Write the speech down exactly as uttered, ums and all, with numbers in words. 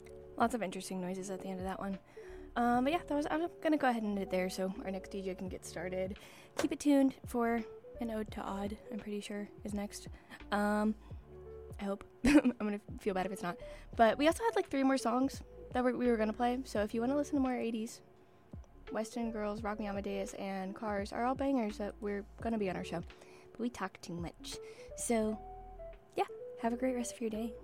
Lots of interesting noises at the end of that one. Um, but yeah, that was. I'm gonna go ahead and end it there so our next D J can get started. Keep it tuned for an ode to Odd. I'm pretty sure is next. Um, I hope. I'm gonna feel bad if it's not. But we also had like three more songs that we're, we were gonna play. So if you want to listen to more eighties, Western Girls, Rock Me Amadeus, and Cars are all bangers that we're gonna be on our show. But we talk too much. So yeah, have a great rest of your day.